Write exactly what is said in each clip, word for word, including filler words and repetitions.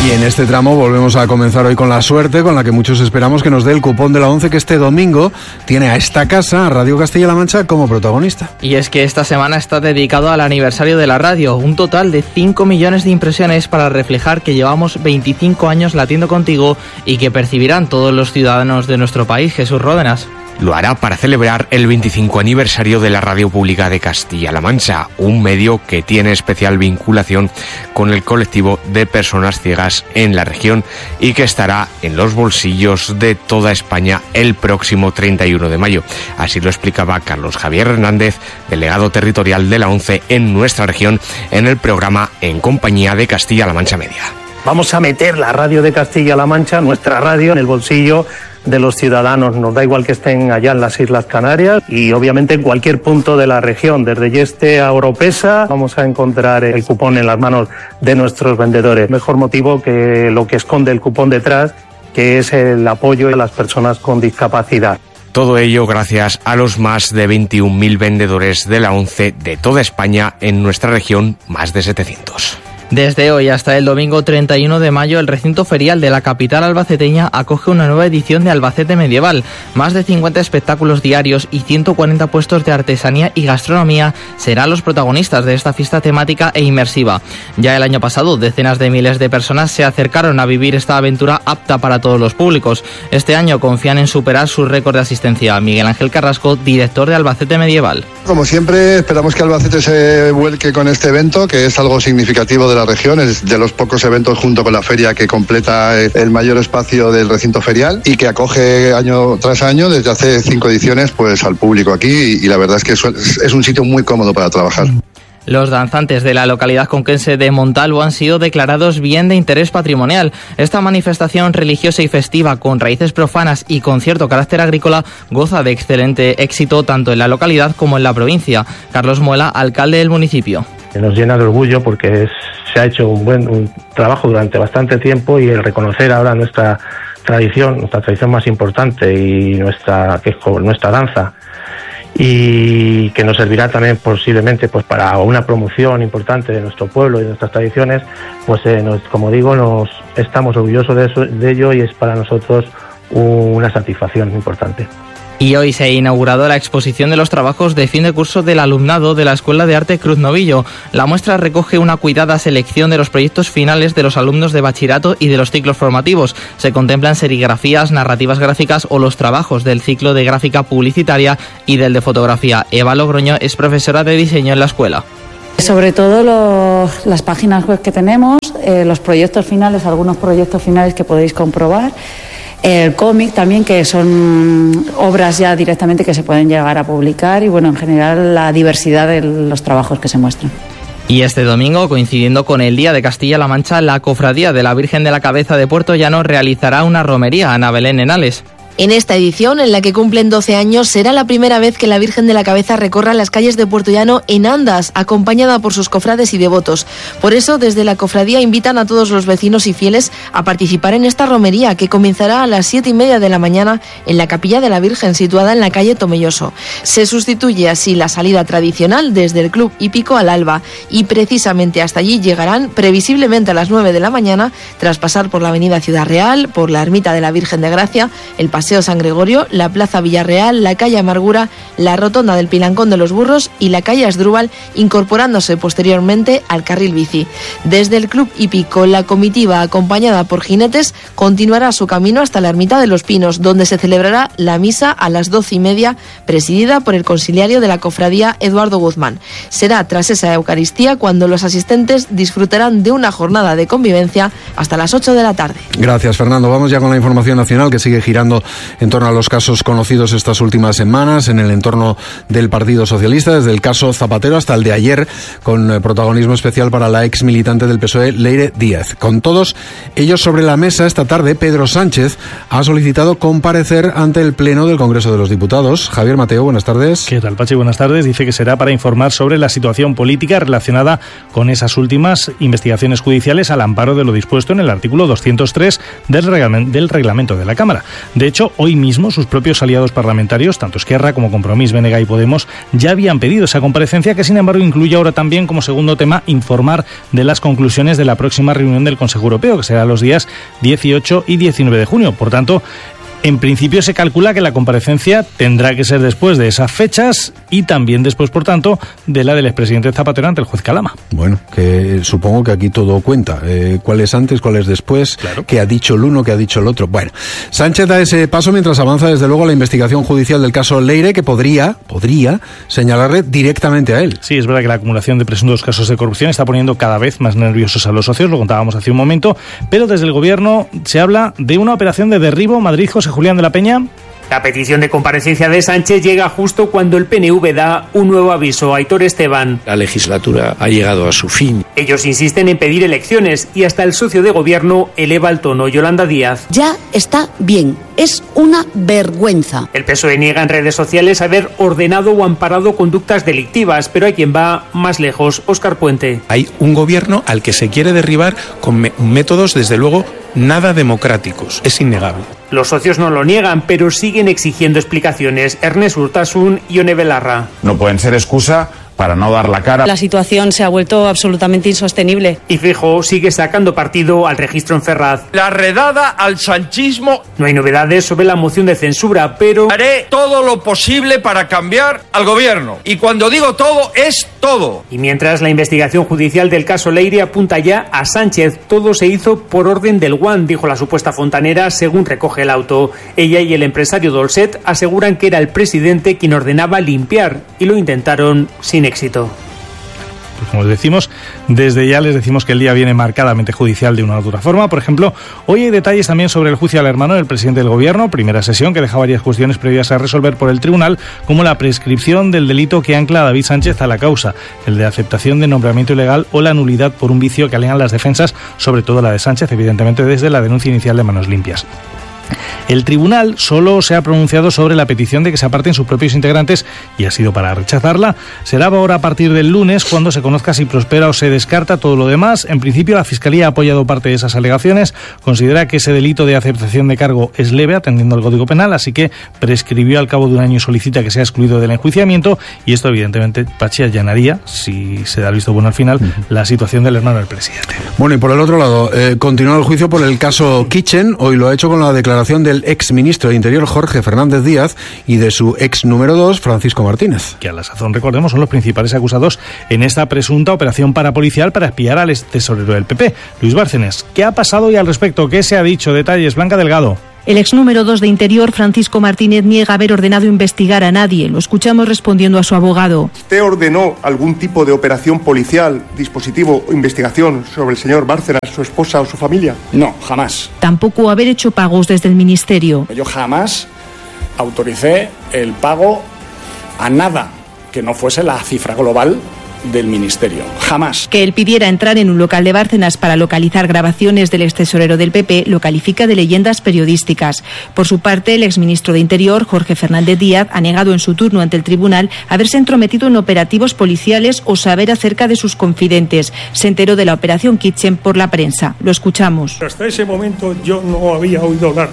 Y en este tramo volvemos a comenzar hoy con la suerte con la que muchos esperamos que nos dé el cupón de la ONCE, que este domingo tiene a esta casa, a Radio Castilla-La Mancha, como protagonista. Y es que esta semana está dedicado al aniversario de la radio, un total de cinco millones de impresiones para reflejar que llevamos veinticinco años latiendo contigo y que percibirán todos los ciudadanos de nuestro país. Jesús Ródenas. Lo hará para celebrar el veinticinco aniversario de la Radio Pública de Castilla-La Mancha, un medio que tiene especial vinculación con el colectivo de personas ciegas en la región y que estará en los bolsillos de toda España el próximo treinta y uno de mayo. Así lo explicaba Carlos Javier Hernández, delegado territorial de la ONCE en nuestra región, en el programa En Compañía de Castilla-La Mancha Media. Vamos a meter la radio de Castilla-La Mancha, nuestra radio, en el bolsillo de los ciudadanos. Nos da igual que estén allá en las Islas Canarias y obviamente en cualquier punto de la región, desde Yeste a Oropesa, vamos a encontrar el cupón en las manos de nuestros vendedores. Mejor motivo que lo que esconde el cupón detrás, que es el apoyo a las personas con discapacidad. Todo ello gracias a los más de veintiún mil vendedores de la ONCE de toda España, en nuestra región más de setecientos. Desde hoy hasta el domingo treinta y uno de mayo, el recinto ferial de la capital albaceteña acoge una nueva edición de Albacete Medieval. Más de cincuenta espectáculos diarios y ciento cuarenta puestos de artesanía y gastronomía serán los protagonistas de esta fiesta temática e inmersiva. Ya el año pasado, decenas de miles de personas se acercaron a vivir esta aventura apta para todos los públicos. Este año confían en superar su récord de asistencia. Miguel Ángel Carrasco, director de Albacete Medieval. Como siempre, esperamos que Albacete se vuelque con este evento, que es algo significativo de la región, es de los pocos eventos junto con la feria que completa el mayor espacio del recinto ferial y que acoge año tras año desde hace cinco ediciones pues al público aquí, y, y la verdad es que es un sitio muy cómodo para trabajar. Los danzantes de la localidad conquense de Montalvo han sido declarados bien de interés patrimonial. Esta manifestación religiosa y festiva con raíces profanas y con cierto carácter agrícola goza de excelente éxito tanto en la localidad como en la provincia. Carlos Muela, alcalde del municipio. Nos llena de orgullo porque es, se ha hecho un buen un trabajo durante bastante tiempo, y el reconocer ahora nuestra tradición, nuestra tradición más importante y nuestra que es nuestra danza, y que nos servirá también posiblemente pues para una promoción importante de nuestro pueblo y de nuestras tradiciones, pues eh, nos, como digo, nos estamos orgullosos de, eso, de ello, y es para nosotros una satisfacción importante. Y hoy se ha inaugurado la exposición de los trabajos de fin de curso del alumnado de la Escuela de Arte Cruz Novillo. La muestra recoge una cuidada selección de los proyectos finales de los alumnos de bachillerato y de los ciclos formativos. Se contemplan serigrafías, narrativas gráficas o los trabajos del ciclo de gráfica publicitaria y del de fotografía. Eva Logroño es profesora de diseño en la escuela. Sobre todo los, las páginas web que tenemos, eh, los proyectos finales, algunos proyectos finales que podéis comprobar. El cómic también, que son obras ya directamente que se pueden llegar a publicar, y bueno, en general la diversidad de los trabajos que se muestran. Y este domingo, coincidiendo con el Día de Castilla-La Mancha, la Cofradía de la Virgen de la Cabeza de Puerto Llano realizará una romería a Ana Belén Henales. En esta edición, en la que cumplen doce años, será la primera vez que la Virgen de la Cabeza recorra las calles de Puerto Llano en andas, acompañada por sus cofrades y devotos. Por eso, desde la cofradía invitan a todos los vecinos y fieles a participar en esta romería, que comenzará a las siete y media de la mañana en la capilla de la Virgen, situada en la calle Tomelloso. Se sustituye así la salida tradicional desde el Club Hípico al alba, y precisamente hasta allí llegarán previsiblemente a las nueve de la mañana, tras pasar por la avenida Ciudad Real, por la ermita de la Virgen de Gracia, el Paseo San Gregorio, la Plaza Villarreal, la calle Amargura, la Rotonda del Pilancón de los Burros y la calle Asdrúbal, incorporándose posteriormente al carril bici. Desde el Club Hípico, la comitiva, acompañada por jinetes, continuará su camino hasta la Ermita de los Pinos, donde se celebrará la misa a las doce y media, presidida por el consiliario de la cofradía Eduardo Guzmán. Será tras esa Eucaristía cuando los asistentes disfrutarán de una jornada de convivencia hasta las ocho de la tarde. Gracias, Fernando. Vamos ya con la información nacional, que sigue girando en torno a los casos conocidos estas últimas semanas en el entorno del Partido Socialista, desde el caso Zapatero hasta el de ayer, con protagonismo especial para la ex militante del P S O E, Leire Díaz. Con todos ellos sobre la mesa, esta tarde Pedro Sánchez ha solicitado comparecer ante el Pleno del Congreso de los Diputados. Javier Mateo, buenas tardes. ¿Qué tal, Pachi? Buenas tardes. Dice que será para informar sobre la situación política relacionada con esas últimas investigaciones judiciales al amparo de lo dispuesto en el artículo doscientos tres del reglamento de la Cámara. De hecho, hecho, hoy mismo sus propios aliados parlamentarios, tanto Esquerra como Compromís, B N G y Podemos, ya habían pedido esa comparecencia, que sin embargo incluye ahora también como segundo tema informar de las conclusiones de la próxima reunión del Consejo Europeo, que será los días dieciocho y diecinueve de junio. Por tanto, en principio se calcula que la comparecencia tendrá que ser después de esas fechas y también después, por tanto, de la del expresidente Zapatero ante el juez Calama. Bueno, que supongo que aquí todo cuenta. Eh, ¿Cuál es antes, cuál es después? Claro. ¿Qué ha dicho el uno, qué ha dicho el otro? Bueno, Sánchez da ese paso mientras avanza desde luego la investigación judicial del caso Leire, que podría, podría señalarle directamente a él. Sí, es verdad que la acumulación de presuntos casos de corrupción está poniendo cada vez más nerviosos a los socios, lo contábamos hace un momento, pero desde el gobierno se habla de una operación de derribo. Madrid, José Julián de la Peña. La petición de comparecencia de Sánchez llega justo cuando el P N V da un nuevo aviso a Aitor Esteban. La legislatura ha llegado a su fin. Ellos insisten en pedir elecciones y hasta el socio de gobierno eleva el tono. Yolanda Díaz. Ya está bien. Es una vergüenza. El P S O E niega en redes sociales haber ordenado o amparado conductas delictivas, pero hay quien va más lejos. Óscar Puente. Hay un gobierno al que se quiere derribar con me- métodos, desde luego, nada democráticos. Es innegable. Los socios no lo niegan, pero siguen exigiendo explicaciones. Ernest Urtasun y Ione Belarra. No pueden ser excusa para no dar la cara. La situación se ha vuelto absolutamente insostenible. Y Feijóo sigue sacando partido al registro en Ferraz. La redada al sanchismo. No hay novedades sobre la moción de censura, pero haré todo lo posible para cambiar al gobierno. Y cuando digo todo, es todo. Y mientras la investigación judicial del caso Leire apunta ya a Sánchez, todo se hizo por orden del Guan, dijo la supuesta fontanera, según recoge el auto. Ella y el empresario Dolcet aseguran que era el presidente quien ordenaba limpiar, y lo intentaron sin éxito. Pues como les decimos, desde ya les decimos que el día viene marcadamente judicial de una u otra forma. Por ejemplo, hoy hay detalles también sobre el juicio al hermano del presidente del gobierno, primera sesión que deja varias cuestiones previas a resolver por el tribunal, como la prescripción del delito que ancla a David Sánchez a la causa, el de aceptación de nombramiento ilegal o la nulidad por un vicio que alegan las defensas, sobre todo la de Sánchez, evidentemente desde la denuncia inicial de Manos Limpias. El tribunal solo se ha pronunciado sobre la petición de que se aparten sus propios integrantes y ha sido para rechazarla. Será ahora a partir del lunes cuando se conozca si prospera o se descarta todo lo demás. En principio, la Fiscalía ha apoyado parte de esas alegaciones, considera que ese delito de aceptación de cargo es leve atendiendo al Código Penal, así que prescribió al cabo de un año y solicita que sea excluido del enjuiciamiento, y esto evidentemente, Pachi, allanaría, si se da el visto bueno al final, uh-huh. la situación del hermano del presidente. Bueno, y por el otro lado, eh, continúa el juicio por el caso Kitchen. Hoy lo ha hecho con la declaración del ex ministro de Interior Jorge Fernández Díaz y de su ex número dos Francisco Martínez, que a la sazón, recordemos, son los principales acusados en esta presunta operación parapolicial para espiar al ex tesorero del P P, Luis Bárcenas. ¿Qué ha pasado hoy al respecto? ¿Qué se ha dicho? Detalles, Blanca Delgado. El ex número dos de Interior, Francisco Martínez, niega haber ordenado investigar a nadie. Lo escuchamos respondiendo a su abogado. ¿Usted ordenó algún tipo de operación policial, dispositivo o investigación sobre el señor Bárcenas, su esposa o su familia? No, jamás. Tampoco haber hecho pagos desde el ministerio. Yo jamás autoricé el pago a nada que no fuese la cifra global del ministerio, jamás. Que él pidiera entrar en un local de Bárcenas para localizar grabaciones del extesorero del P P lo califica de leyendas periodísticas. Por su parte, el exministro de Interior, Jorge Fernández Díaz, ha negado en su turno ante el tribunal haberse entrometido en operativos policiales o saber acerca de sus confidentes. Se enteró de la operación Kitchen por la prensa. Lo escuchamos. Hasta ese momento yo no había oído hablar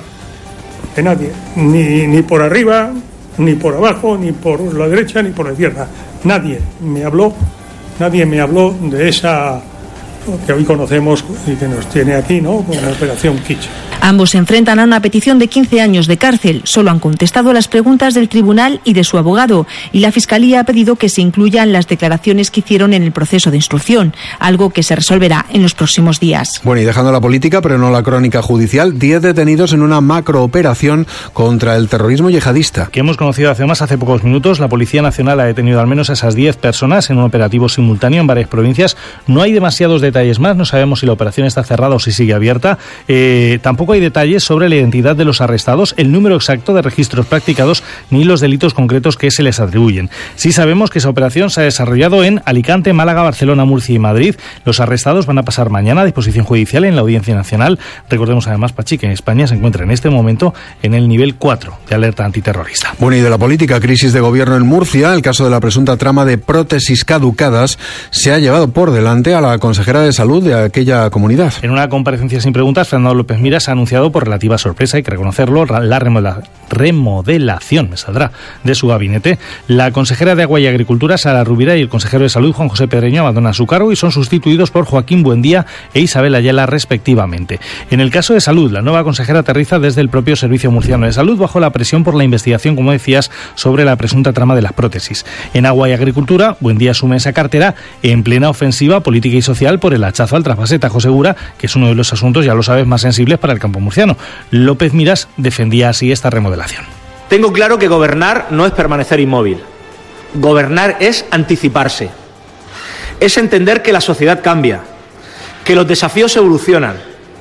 de nadie, ni, ni por arriba, ni por abajo, ni por la derecha, ni por la izquierda. Nadie me habló, nadie me habló de esa que hoy conocemos y que nos tiene aquí, ¿no?, con la operación Kitchen. Ambos se enfrentan a una petición de quince años de cárcel. Solo han contestado las preguntas del tribunal y de su abogado, y la Fiscalía ha pedido que se incluyan las declaraciones que hicieron en el proceso de instrucción, algo que se resolverá en los próximos días. Bueno, y dejando la política, pero no la crónica judicial, diez detenidos en una macrooperación contra el terrorismo yihadista. Que hemos conocido hace más, hace pocos minutos. La Policía Nacional ha detenido al menos a esas diez personas en un operativo simultáneo en varias provincias. No hay demasiados detalles más, no sabemos si la operación está cerrada o si sigue abierta. Eh, tampoco hay detalles sobre la identidad de los arrestados, el número exacto de registros practicados ni los delitos concretos que se les atribuyen. Sí sabemos que esa operación se ha desarrollado en Alicante, Málaga, Barcelona, Murcia y Madrid. Los arrestados van a pasar mañana a disposición judicial en la Audiencia Nacional. Recordemos además, Pachi, que en España se encuentra en este momento en el nivel cuatro de alerta antiterrorista. Bueno, y de la política, crisis de gobierno en Murcia. El caso de la presunta trama de prótesis caducadas se ha llevado por delante a la consejera de Salud de aquella comunidad. En una comparecencia sin preguntas, Fernando López Miras ha anunciado por relativa sorpresa, hay que reconocerlo, la remodelación, me saldrá, de su gabinete. La consejera de Agua y Agricultura, Sara Rubira, y el consejero de Salud, Juan José Pedreño, abandonan su cargo y son sustituidos por Joaquín Buendía e Isabel Ayala, respectivamente. En el caso de Salud, la nueva consejera aterriza desde el propio Servicio Murciano de Salud bajo la presión por la investigación, como decías, sobre la presunta trama de las prótesis. En Agua y Agricultura, Buendía asume esa cartera en plena ofensiva política y social por el hachazo al trasvase Tajo Segura, que es uno de los asuntos, ya lo sabes, más sensibles para el campo murciano. López Miras defendía así esta remodelación. Tengo claro que gobernar no es permanecer inmóvil. Gobernar es anticiparse. Es entender que la sociedad cambia, que los desafíos evolucionan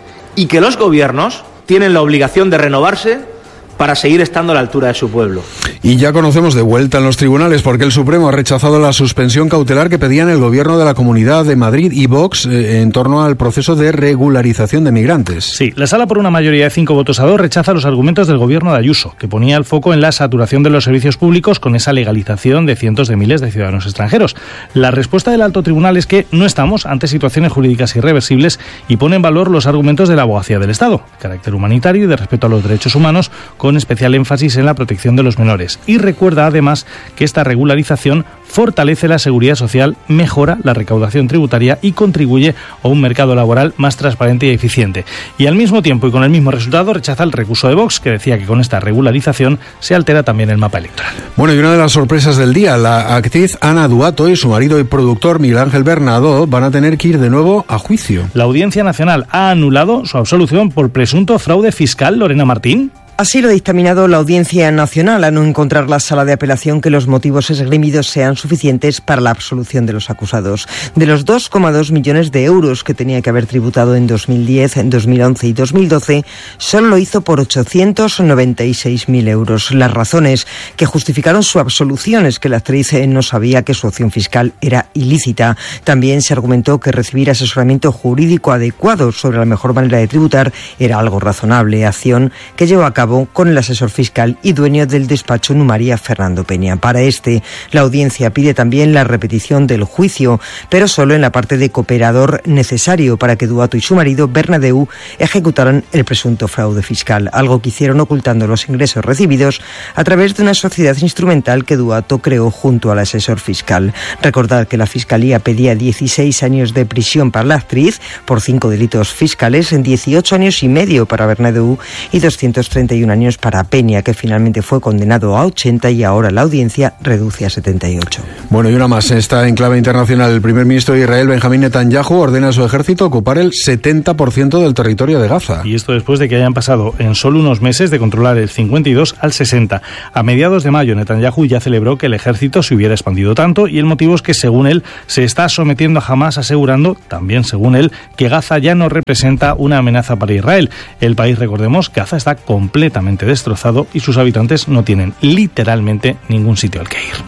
y que los gobiernos tienen la obligación de renovarse para seguir estando a la altura de su pueblo. Y ya conocemos de vuelta en los tribunales porque el Supremo ha rechazado la suspensión cautelar que pedían el Gobierno de la Comunidad de Madrid y Vox eh, en torno al proceso de regularización de migrantes. Sí, la Sala, por una mayoría de cinco votos a dos, rechaza los argumentos del Gobierno de Ayuso, que ponía el foco en la saturación de los servicios públicos con esa legalización de cientos de miles de ciudadanos extranjeros. La respuesta del Alto Tribunal es que no estamos ante situaciones jurídicas irreversibles y pone en valor los argumentos de la Abogacía del Estado, carácter humanitario y de respeto a los derechos humanos, con especial énfasis en la protección de los menores. Y recuerda además que esta regularización fortalece la seguridad social, mejora la recaudación tributaria y contribuye a un mercado laboral más transparente y eficiente. Y al mismo tiempo y con el mismo resultado rechaza el recurso de Vox, que decía que con esta regularización se altera también el mapa electoral. Bueno, y una de las sorpresas del día, la actriz Ana Duato y su marido y productor Miguel Ángel Bernado van a tener que ir de nuevo a juicio. La Audiencia Nacional ha anulado su absolución por presunto fraude fiscal. Lorena Martín. Así lo ha dictaminado la Audiencia Nacional, a no encontrar la Sala de Apelación que los motivos esgrimidos sean suficientes para la absolución de los acusados. De los dos coma dos millones de euros que tenía que haber tributado en dos mil diez, en dos mil once y dos mil doce, solo lo hizo por ochocientos noventa y seis mil euros. Las razones que justificaron su absolución es que la actriz no sabía que su opción fiscal era ilícita. También se argumentó que recibir asesoramiento jurídico adecuado sobre la mejor manera de tributar era algo razonable, acción que llevó a cabo con el asesor fiscal y dueño del despacho Numaria, Fernando Peña. Para este, la audiencia pide también la repetición del juicio, pero solo en la parte de cooperador necesario para que Duato y su marido, Bernadeu, ejecutaran el presunto fraude fiscal, algo que hicieron ocultando los ingresos recibidos a través de una sociedad instrumental que Duato creó junto al asesor fiscal. Recordad que la Fiscalía pedía dieciséis años de prisión para la actriz por cinco delitos fiscales, en dieciocho años y medio para Bernadeu y doscientos treinta y un años para Peña, que finalmente fue condenado a ochenta y ahora la audiencia reduce a setenta y ocho. Bueno, y una más, está en clave internacional. El primer ministro de Israel, Benjamín Netanyahu, ordena a su ejército ocupar el setenta por ciento del territorio de Gaza. Y esto después de que hayan pasado en solo unos meses de controlar el cincuenta y dos al sesenta. A mediados de mayo, Netanyahu ya celebró que el ejército se hubiera expandido tanto y el motivo es que, según él, se está sometiendo a Hamás, asegurando, también según él, que Gaza ya no representa una amenaza para Israel. El país, recordemos, Gaza está completamente destrozado y sus habitantes no tienen literalmente ningún sitio al que ir.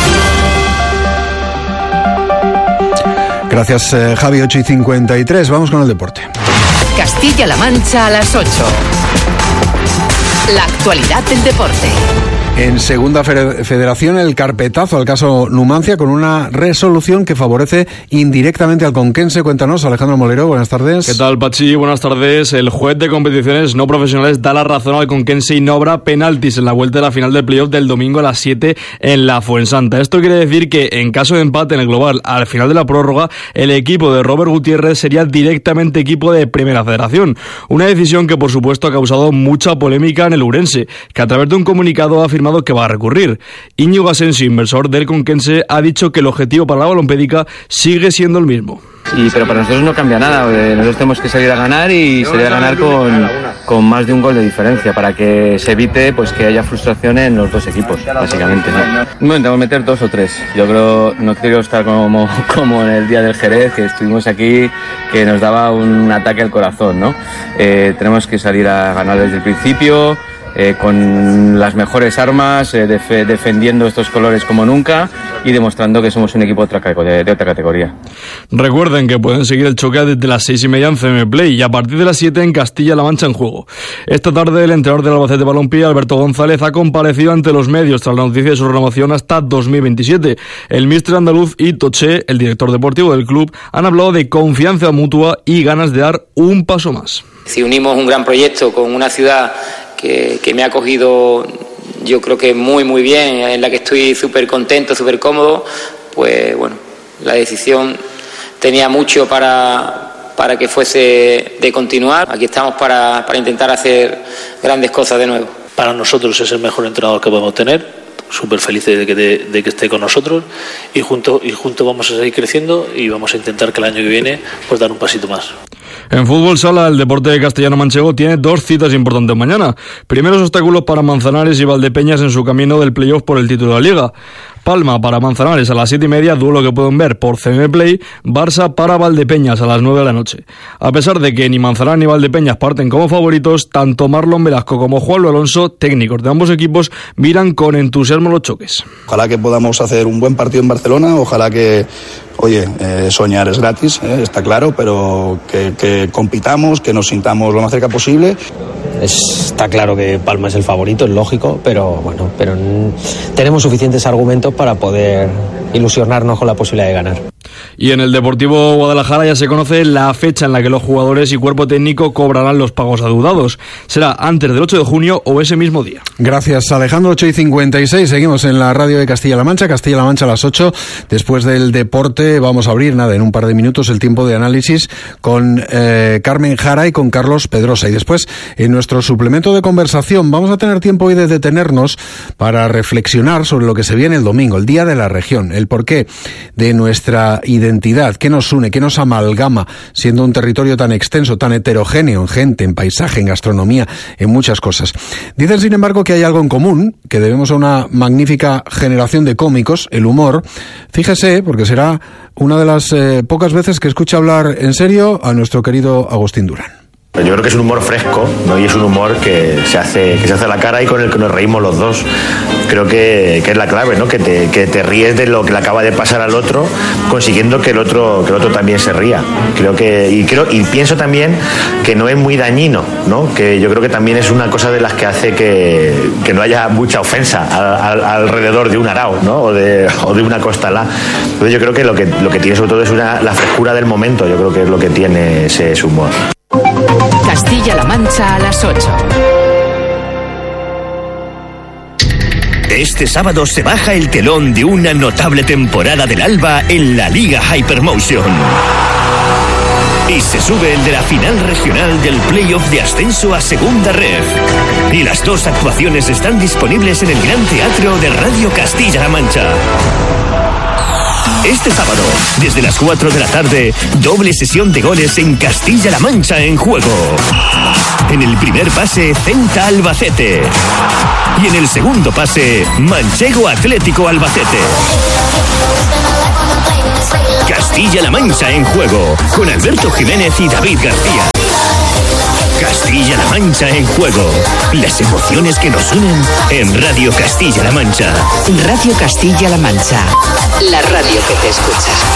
Gracias, eh, Javi. Ocho y cincuenta y tres. Vamos con el deporte. Castilla-La Mancha a las ocho. La actualidad del deporte. En Segunda Federación, el carpetazo al caso Numancia con una resolución que favorece indirectamente al conquense. Cuéntanos, Alejandro Molero, buenas tardes. ¿Qué tal, Pachi? Buenas tardes. El juez de competiciones no profesionales da la razón al conquense y no habrá penaltis en la vuelta de la final del playoff del domingo a las siete en la Fuensanta. Esto quiere decir que, en caso de empate en el global al final de la prórroga, el equipo de Robert Gutiérrez sería directamente equipo de Primera Federación. Una decisión que, por supuesto, ha causado mucha polémica en el Ourense, que a través de un comunicado ha afirmado que va a recurrir. Íñigo Asensio, inversor del conquense, ha dicho que el objetivo para la Balompédica sigue siendo el mismo. Y, pero para nosotros no cambia nada, nosotros tenemos que salir a ganar y salir a ganar con, con más de un gol de diferencia para que se evite pues que haya frustración en los dos equipos, básicamente, ¿no? Bueno, intentamos meter dos o tres. Yo creo, no quiero estar como, como en el día del Jerez, que estuvimos aquí, que nos daba un ataque al corazón, ¿no? Eh, tenemos que salir a ganar desde el principio. eh, con las mejores armas, eh, def- defendiendo estos colores como nunca y demostrando que somos un equipo de otra, de, de otra categoría. Recuerden que pueden seguir el choque desde las seis y media en C M Play y a partir de las siete en Castilla-La Mancha en juego. Esta tarde el entrenador del Albacete Balompié, Alberto González, ha comparecido ante los medios tras la noticia de su renovación hasta dos mil veintisiete. El míster andaluz y Toché, el director deportivo del club, han hablado de confianza mutua y ganas de dar un paso más. Si unimos un gran proyecto con una ciudad que, que me ha acogido, yo creo que muy muy bien, en la que estoy súper contento, súper cómodo, pues bueno, la decisión tenía mucho para, para que fuese de continuar. Aquí estamos para, para intentar hacer grandes cosas de nuevo. Para nosotros es el mejor entrenador que podemos tener. Súper felices de que, de, de que esté con nosotros y juntos y juntos vamos a seguir creciendo y vamos a intentar que el año que viene pues dar un pasito más. En fútbol sala, el Deporte de Castellano Manchego tiene dos citas importantes mañana. Primeros obstáculos para Manzanares y Valdepeñas en su camino del playoff por el título de la Liga. Palma para Manzanares a las siete y media, duelo que pueden ver por C M Play. Barça para Valdepeñas a las nueve de la noche. A pesar de que ni Manzanares ni Valdepeñas parten como favoritos, tanto Marlon Velasco como Juan Alonso, técnicos de ambos equipos, miran con entusiasmo los choques. Ojalá que podamos hacer un buen partido en Barcelona, ojalá que, oye, eh, soñar es gratis, eh, está claro, pero que, que compitamos, que nos sintamos lo más cerca posible. Está claro que Palma es el favorito, es lógico, pero bueno, pero tenemos suficientes argumentos para poder ilusionarnos con la posibilidad de ganar. Y en el Deportivo Guadalajara ya se conoce la fecha en la que los jugadores y cuerpo técnico cobrarán los pagos adeudados. Será antes del ocho de junio o ese mismo día. Gracias, Alejandro. ocho y cincuenta y seis. Seguimos en la radio de Castilla-La Mancha. Castilla-La Mancha a las ocho. Después del deporte vamos a abrir, nada, en un par de minutos el tiempo de análisis con eh, Carmen Jara y con Carlos Pedrosa. Y después, en nuestro suplemento de conversación, vamos a tener tiempo hoy de detenernos para reflexionar sobre lo que se viene el domingo, el Día de la Región, el porqué de nuestra identidad, qué nos une, qué nos amalgama, siendo un territorio tan extenso, tan heterogéneo en gente, en paisaje, en gastronomía, en muchas cosas. Dicen, sin embargo, que hay algo en común, que debemos a una magnífica generación de cómicos, el humor. Fíjese, porque será una de las eh, pocas veces que escucha hablar en serio a nuestro querido Agustín Durán. Yo creo que es un humor fresco, ¿no? Y es un humor que se hace que se hace a la cara y con el que nos reímos los dos. Creo que, que es la clave, ¿no? Que te, que te ríes de lo que le acaba de pasar al otro, consiguiendo que el otro que el otro también se ría. Creo que y creo y pienso también que no es muy dañino, ¿no? Que yo creo que también es una cosa de las que hace que, que no haya mucha ofensa al, al, alrededor de un arao, ¿no? O de o de una costalá. Entonces yo creo que lo que lo que tiene sobre todo es una, la frescura del momento. Yo creo que es lo que tiene ese, ese humor. Castilla-La Mancha a las ocho. Este sábado se baja el telón de una notable temporada del Alba en la Liga Hypermotion. Y se sube el de la final regional del playoff de ascenso a Segunda Ref. Y las dos actuaciones están disponibles en el Gran Teatro de Radio Castilla-La Mancha. Este sábado, desde las cuatro de la tarde, doble sesión de goles en Castilla-La Mancha en juego. En el primer pase, Ceuta Albacete. Y en el segundo pase, Manchego Atlético Albacete. Castilla-La Mancha en juego, con Alberto Jiménez y David García. Castilla-La Mancha en juego. Las emociones que nos unen en Radio Castilla-La Mancha. Radio Castilla-La Mancha. La radio que te escucha.